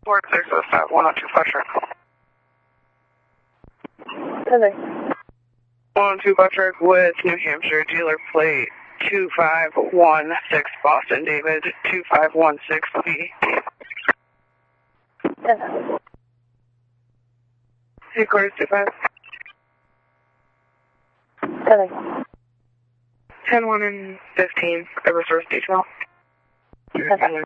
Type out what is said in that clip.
4-6-5, 102 Flat Track. 102 Flat Track with New Hampshire dealer plate 2516 Boston David 2516B. Headquarters 25. 10-1 and 15, Eversource detail.